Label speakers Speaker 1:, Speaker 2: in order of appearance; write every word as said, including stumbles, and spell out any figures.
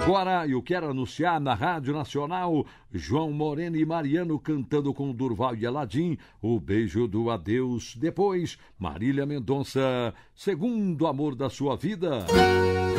Speaker 1: Agora eu quero anunciar na Rádio Nacional João Moreno e Mariano cantando com Durval e Aladim O Beijo do Adeus. Depois, Marília Mendonça, Segundo Amor da Sua Vida.